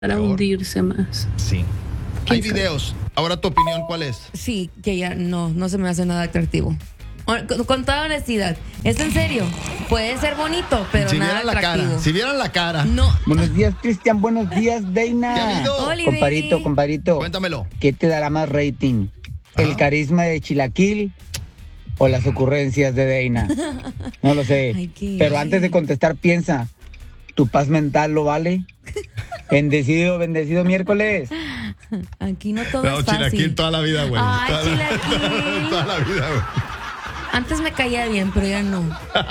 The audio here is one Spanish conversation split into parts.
para hundirse más. Sí. Hay videos. Ahora, ¿tu opinión cuál es? Sí, que ya no se me hace nada atractivo. Con toda honestidad, ¿es en serio? Puede ser bonito, pero Si nada vieran la atractivo. cara, si vieran la cara. No. Buenos días, Cristian. Buenos días, ¿Qué ha Deina. habido? Oli, Comparito, baby. Cuéntamelo. ¿Qué te dará más rating? ¿El carisma de Chilaquil o las ocurrencias de Deina? No lo sé. Ay, qué- Pero antes de contestar, piensa. ¿Tu paz mental lo vale? Bendecido miércoles. Aquí no todo No, es fácil. Chilaquil toda la vida, güey. Ay, Toda la- Chilaquil. Toda la vida, güey. Antes me caía bien, pero ya no.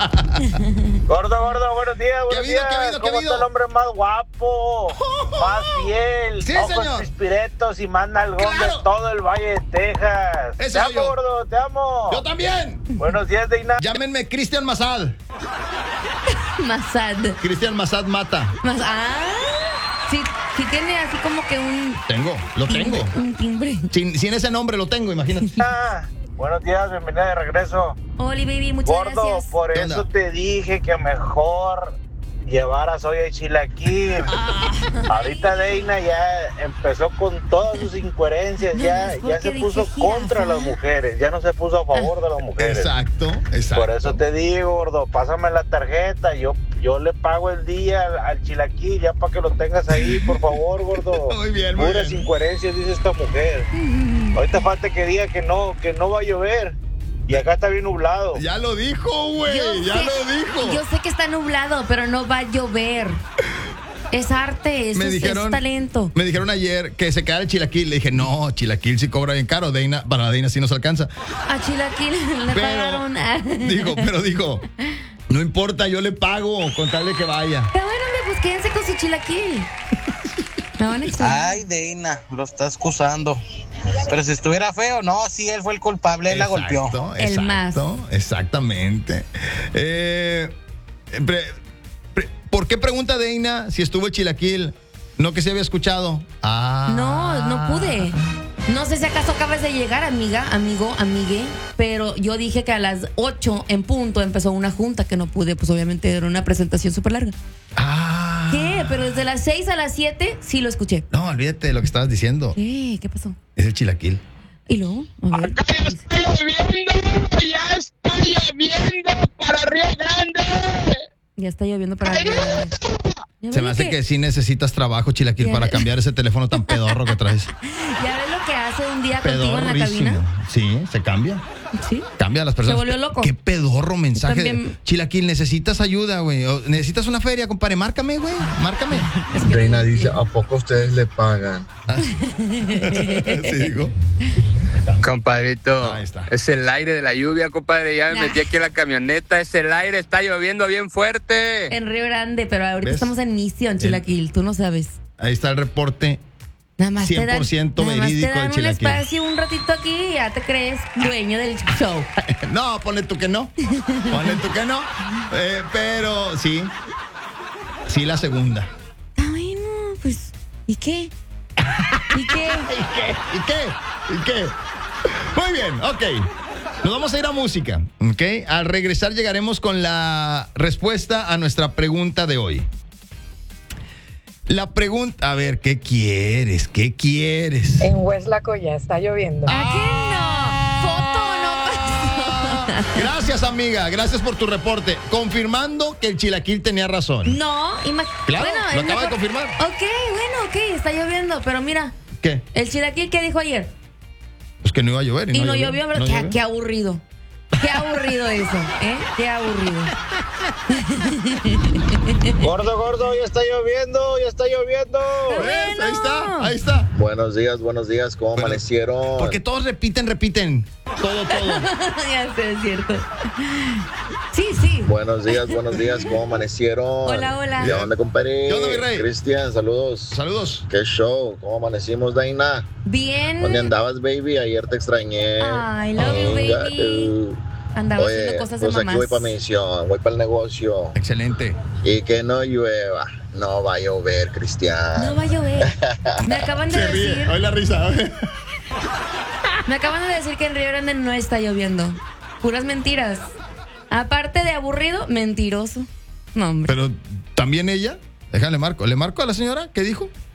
Gordo, buenos días, ¿Qué ha habido, buenos días. qué ha habido, qué ha ¿Cómo habido? está el hombre más guapo, más fiel, Sí, ojos señor. pispiretos y más nalgón Claro. de todo el Valle de Texas? Ese Te soy amo, yo. gordo, te amo. Yo también. Buenos días, Deina. Llámenme Cristian Mazad. Masad. Cristian Mazad mata. Sí, sí tiene así como que un Lo tengo. un timbre. Sin ese nombre lo tengo, imagínate. Buenos días, bienvenida de regreso. Oli, baby, muchas Gordo, gracias. por ¿Qué eso onda? te dije que mejor llevaras hoy a Chilaquil. Ahorita Deina ya empezó con todas sus incoherencias, No, ya, no es ya se porque puso dije contra jirafa. las mujeres, ya no se puso a favor de las mujeres. Exacto. Por eso te digo, gordo, pásame la tarjeta, yo le pago el día al Chilaquil, ya para que lo tengas ahí, por favor, gordo. Muy bien, muy Puras bien. incoherencias, dice esta mujer. Ahorita falta que diga que no va a llover. Y acá está bien nublado. Ya lo dijo, güey. Ya lo dijo. Yo sé que está nublado, pero no va a llover. Es arte, eso es talento. Me dijeron ayer que se quedara el Chilaquil. Le dije, no, Chilaquil sí cobra bien caro. Para Deina sí nos alcanza. A Chilaquil le pagaron. Dijo, no importa, yo le pago con tal de que vaya. Pero bueno, hombre, pues quédense con su Chilaquil. Me van a extrañar. Ay, Deina, lo está excusando. Pero si estuviera feo, no, sí, él fue el culpable, él la golpeó. El más. Exactamente. ¿Por qué pregunta Deina si estuvo el Chilaquil? No que se había escuchado. No pude. No sé si acaso acabas de llegar, amiga, amigo, amigue, pero yo dije que a las 8 en punto empezó una junta que no pude, pues obviamente era una presentación súper larga. ¿Qué? Pero desde las 6 a las 7 sí lo escuché. No, olvídate de lo que estabas diciendo. ¿Qué? ¿Qué pasó? Es el Chilaquil. ¿Y luego? A ver. ¡Ya está lloviendo para Río Grande! Ya está lloviendo para arriba. Se me hace que sí necesitas trabajo, Chilaquil, Ya para ves. cambiar ese teléfono tan pedorro que traes. ¿Ya ves lo que hace un día contigo en la cabina? Sí, se cambia. Sí. Cambia a las personas. Se volvió loco. Qué pedorro mensaje. También. Chilaquil, necesitas ayuda, güey. O necesitas una feria, compadre. Márcame, güey. Márcame. Reina dice, ¿a poco ustedes le pagan? Sí, digo. Compadrito, Ahí está. es el aire de la lluvia, compadre. Ya me metí aquí en la camioneta. Es el aire, está lloviendo bien fuerte. En Río Grande, pero ahorita ¿Ves? estamos en Mission, Chilaquil, tú no sabes. Ahí está el reporte. Nada más 100% nada más verídico te dan del un Chilaquil. espacio un ratito aquí y ya te crees dueño del show. No, ponle tú que no. Ponle tú que no. Pero sí. Sí, la segunda. Ah, bueno, pues, ¿y qué? ¿Y qué? ¿Y qué? Muy bien, ok. Nos vamos a ir a música, ¿ok? Al regresar llegaremos con la respuesta a nuestra pregunta de hoy. La pregunta, a ver, ¿qué quieres? ¿Qué quieres? En Hueslaco ya está lloviendo. ¿A qué no? Foto no. Gracias, amiga. Gracias por tu reporte. Confirmando que el Chilaquil tenía razón. No, Claro, bueno, lo es acaba de mejor- confirmar. Ok, está lloviendo, pero mira, ¿Qué? el Chilaquil, ¿qué dijo ayer? Pues que no iba a llover. Y no llovió, ¿verdad? No Qué, llovió. qué aburrido. Qué aburrido eso, ¿eh? Qué aburrido. Gordo, ya está lloviendo. ¿Ves? Ahí está. Buenos días, ¿cómo amanecieron? Porque todos repiten. Todo. Ya sé, es cierto. Sí. Buenos días, ¿cómo amanecieron? Hola. ¿Qué onda, compadre? ¿Qué onda, mi rey? Cristian, saludos. Saludos. ¿Qué show? ¿Cómo amanecimos, Daina? Bien. ¿Dónde andabas, baby? Ayer te extrañé. I love you, Venga, baby. Andaba haciendo cosas de pues aquí mamás. voy para mi misión, voy para el negocio. Excelente. Y que no llueva. No va a llover, Cristian. No va a llover. Me acaban de decir. Oye la risa. Me acaban de decir que en Río Grande no está lloviendo. Puras mentiras. Aparte de aburrido, mentiroso. No, hombre. Pero también ella. Déjale marco. ¿Le marco a la señora? ¿Qué dijo?